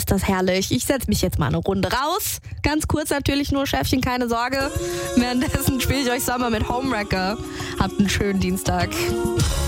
ist das herrlich. Ich setze mich jetzt mal eine Runde raus. Ganz kurz natürlich nur, Chefchen, keine Sorge. Währenddessen spiele ich euch Summer mit Homewrecker. Habt einen schönen Dienstag.